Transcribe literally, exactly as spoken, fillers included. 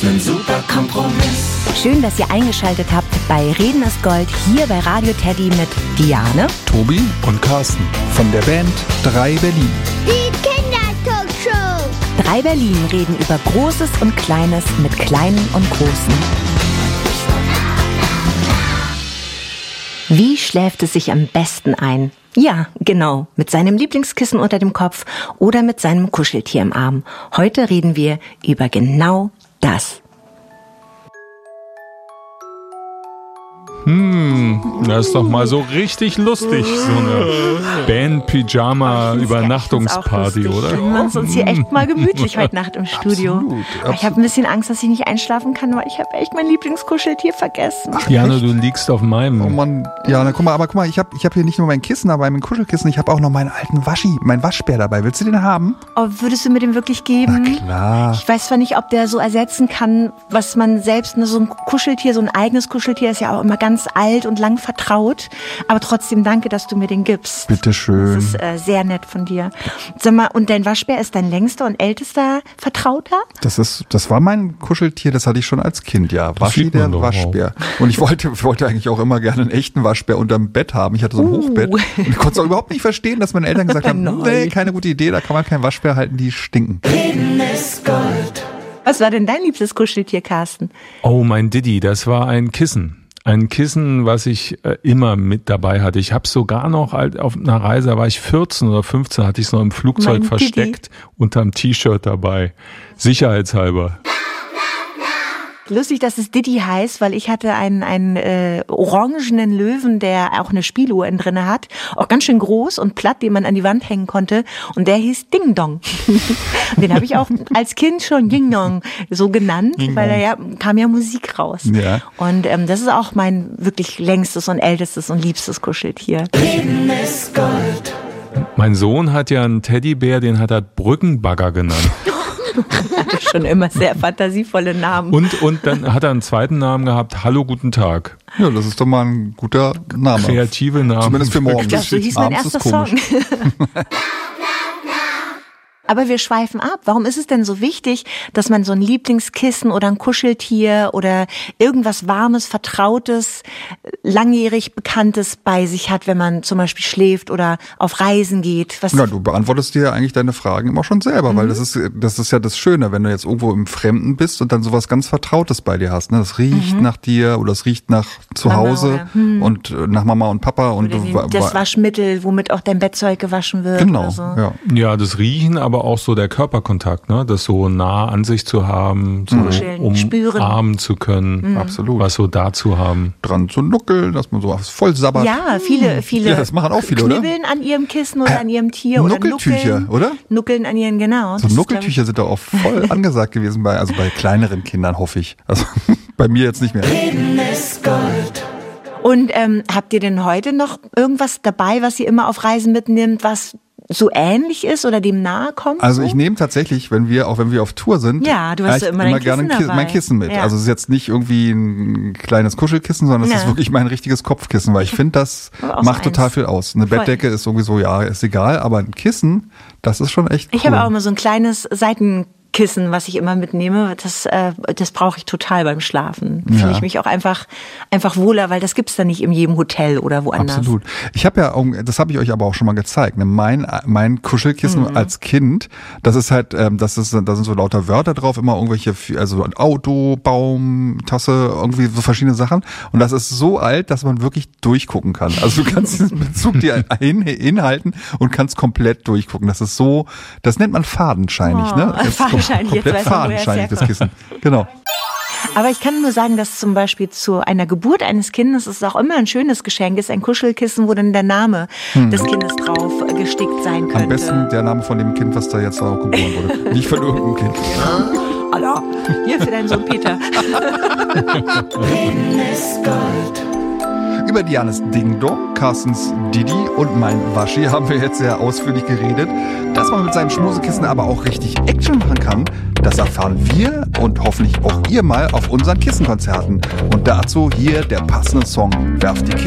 ein super Kompromiss. Schön, dass ihr eingeschaltet habt bei Reden ist Gold hier bei Radio Teddy mit Diane, Tobi und Carsten von der Band drei Berlin. Die Kindertalkshow. drei Berlin reden über Großes und Kleines mit Kleinen und Großen. Wie schläft es sich am besten ein? Ja, genau, mit seinem Lieblingskissen unter dem Kopf oder mit seinem Kuscheltier im Arm. Heute reden wir über genau das. Hm, das ist doch mal so richtig lustig, so eine Band-Pyjama-Übernachtungsparty, oder? Wir machen es uns hier echt mal gemütlich heute Nacht im Studio. Absolut, absolut. Ich habe ein bisschen Angst, dass ich nicht einschlafen kann, weil ich habe echt mein Lieblingskuscheltier vergessen. Ach, Diane, du liegst auf meinem. Oh Mann, Diane, guck mal, aber guck mal, ich habe ich hab hier nicht nur mein Kissen dabei, mein Kuschelkissen, ich habe auch noch meinen alten Waschi, meinen Waschbär dabei. Willst du den haben? Oh, würdest du mir den wirklich geben? Na klar. Ich weiß zwar nicht, ob der so ersetzen kann, was man selbst, ne, so ein Kuscheltier, so ein eigenes Kuscheltier ist ja auch immer ganz alt und lang vertraut. Aber trotzdem danke, dass du mir den gibst. Bitteschön. Das ist äh, sehr nett von dir. Sag mal, und dein Waschbär ist dein längster und ältester Vertrauter? Das ist, das war mein Kuscheltier, das hatte ich schon als Kind, ja. Das Waschi, sieht man der doch Waschbär. Und ich wollte, ich wollte eigentlich auch immer gerne einen echten Waschbär unterm Bett haben. Ich hatte so ein Uh. Hochbett. Und ich konnte es auch überhaupt nicht verstehen, dass meine Eltern gesagt haben, Nein. nee, keine gute Idee, da kann man keinen Waschbär halten, die stinken. Reden ist Gold. Was war denn dein liebstes Kuscheltier, Carsten? Oh, mein Diddy, das war ein Kissen. Ein Kissen, was ich äh, immer mit dabei hatte. Ich habe sogar noch halt auf einer Reise, da war ich vierzehn oder fünfzehn, hatte ich es noch im Flugzeug Mein versteckt, Diddy. unterm T-Shirt dabei. Sicherheitshalber. Lustig, dass es Diddy heißt, weil ich hatte einen, einen äh, orangenen Löwen, der auch eine Spieluhr innen drinne hat. Auch ganz schön groß und platt, den man an die Wand hängen konnte. Und der hieß Ding Dong. Den habe ich auch als Kind schon Ding Dong so genannt, Ding weil Dong. da ja, kam ja Musik raus. Ja. Und ähm, das ist auch mein wirklich längstes und ältestes und liebstes Kuscheltier. Reden ist Gold. Mein Sohn hat ja einen Teddybär, den hat er Brückenbagger genannt. Hatte schon immer sehr fantasievolle Namen. Und, und dann hat er einen zweiten Namen gehabt, Hallo, guten Tag. Ja, das ist doch mal ein guter Name. Kreative Namen. Zumindest für morgen. Ich glaube, so hieß mein Abends ist erster Song. komisch. Aber wir schweifen ab. Warum ist es denn so wichtig, dass man so ein Lieblingskissen oder ein Kuscheltier oder irgendwas Warmes, Vertrautes, langjährig Bekanntes bei sich hat, wenn man zum Beispiel schläft oder auf Reisen geht? Was Ja, du beantwortest dir ja eigentlich deine Fragen immer schon selber, weil das ist, das ist ja das Schöne, wenn du jetzt irgendwo im Fremden bist und dann sowas ganz Vertrautes bei dir hast. Ne? Das riecht nach dir oder es riecht nach zu Mama Hause oder, hm. und äh, nach Mama und Papa und oder du die, wa- das wa- Waschmittel, womit auch dein Bettzeug gewaschen wird. Genau, Oder so. ja. Ja, das Riechen, aber auch so der Körperkontakt, ne? Das so nah an sich zu haben, so Kuscheln, spüren. umarmen zu können, Absolut. was so da zu haben. Dran zu nuckeln, dass man so voll sabbert. Ja, viele, viele Ja, das machen auch viele, oder? knibbeln an ihrem Kissen oder Äh, an ihrem Tier oder Nuckeltücher, nuckeln. oder? Nuckeln an ihren, genau. So Das ist, Nuckeltücher sind doch auch voll angesagt gewesen bei, also bei kleineren Kindern, hoffe ich. Also bei mir jetzt nicht mehr. Reden ist Gold. glaub ich. Und ähm, habt ihr denn heute noch irgendwas dabei, was ihr immer auf Reisen mitnimmt, was so ähnlich ist oder dem nahe kommt? Also so? ich nehme tatsächlich, wenn wir, auch wenn wir auf Tour sind, Ja, du hast echt ja immer dein gerne ein Kissen Kissen, mein dabei. Kissen mit. Ja. Also es ist jetzt nicht irgendwie ein kleines Kuschelkissen, sondern es Ja. ist wirklich mein richtiges Kopfkissen, weil ich finde, das Aber auch so macht total eins. viel aus. Eine Voll. Bettdecke ist irgendwie so, ja, ist egal, aber ein Kissen, das ist schon echt cool. Ich habe auch immer so ein kleines Seitenkissen, was ich immer mitnehme. Das, äh, das brauche ich total beim Schlafen. Ja. Fühle ich mich auch einfach, einfach wohler, weil das gibt's dann nicht in jedem Hotel oder woanders. Absolut. Ich habe ja, auch, das habe ich euch aber auch schon mal gezeigt. Ne? Mein mein Kuschelkissen Mhm. als Kind, das ist halt, ähm, das ist, da sind so lauter Wörter drauf, immer irgendwelche, also ein Auto, Baum, Tasse, irgendwie so verschiedene Sachen. Und das ist so alt, dass man wirklich durchgucken kann. Also du kannst diesen Bezug dir hin, hinhalten und kannst komplett durchgucken. Das ist so, das nennt man fadenscheinig, Oh, ne? Das ist fadenscheinig, jetzt komplett weiß man, woher es fadenscheinig, das herkommt. Kissen. Genau. Aber ich kann nur sagen, dass zum Beispiel zu einer Geburt eines Kindes es auch immer ein schönes Geschenk ist, ein Kuschelkissen, wo dann der Name des Kindes drauf äh, gestickt sein könnte. Am besten der Name von dem Kind, was da jetzt auch geboren wurde. Nicht von irgendeinem Kind. Hallo, hier für deinen Sohn Peter. Reden ist Gold. Über Dianes Ding Dong, Carstens Didi und mein Waschi haben wir jetzt sehr ausführlich geredet. Dass man mit seinem Schmusekissen aber auch richtig Action machen kann, das erfahren wir und hoffentlich auch ihr mal auf unseren Kissenkonzerten. Und dazu hier der passende Song. Werft die